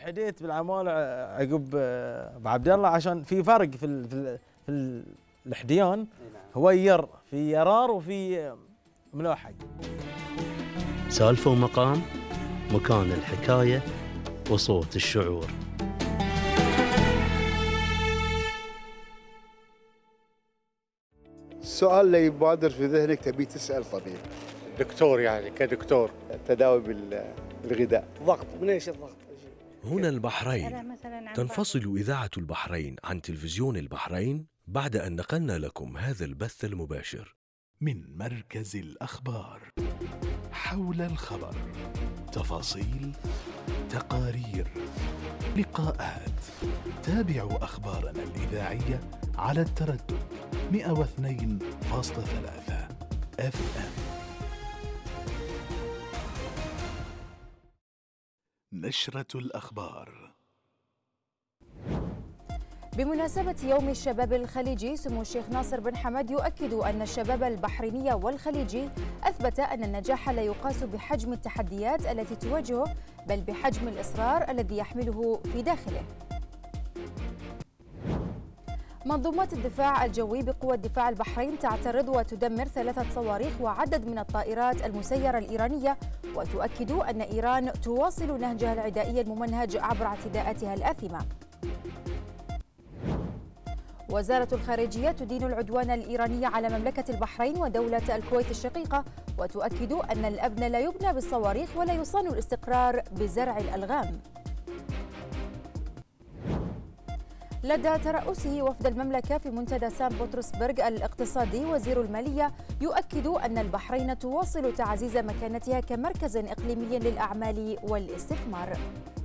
حديت بالعمالة عقب ابو عبد الله عشان في فرق في الحديان. هو في يرار وفي ملوحق. سالفة ومقام، مكان الحكاية وصوت الشعور. السؤال اللي يبادر في ذهنك تبي تسأل طبيب دكتور، يعني كدكتور تداوي بالغذاء. ضغط، من ايش الضغط؟ هنا البحرين. تنفصل إذاعة البحرين عن تلفزيون البحرين بعد أن نقلنا لكم هذا البث المباشر من مركز الأخبار. حول الخبر، تفاصيل، تقارير، لقاءات. تابعوا أخبارنا الإذاعية على التردد 102.3 FM. نشرة الأخبار. بمناسبة يوم الشباب الخليجي، سمو الشيخ ناصر بن حمد يؤكد أن الشباب البحريني والخليجي أثبت أن النجاح لا يقاس بحجم التحديات التي تواجهه، بل بحجم الإصرار الذي يحمله في داخله. منظومات الدفاع الجوي بقوى دفاع البحرين تعترض وتدمر 3 صواريخ وعدد من الطائرات المسيرة الإيرانية، وتؤكد أن إيران تواصل نهجها العدائي الممنهج عبر اعتداءاتها الآثمة. وزارة الخارجية تدين العدوان الإيراني على مملكة البحرين ودولة الكويت الشقيقة، وتؤكد أن الأمن لا يبنى بالصواريخ ولا يصان الاستقرار بزرع الألغام. لدى ترأسه وفد المملكة في منتدى سان بطرسبرغ الاقتصادي، وزير المالية يؤكد أن البحرين تواصل تعزيز مكانتها كمركز إقليمي للأعمال والاستثمار.